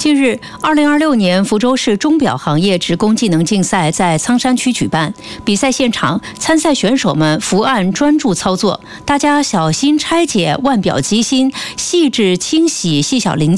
近日，2026年福州市钟表行业职工技能竞赛在苍山区举办。比赛现场，参赛选手们伏案专注操作，大家小心拆解腕表机芯，细致清洗细小零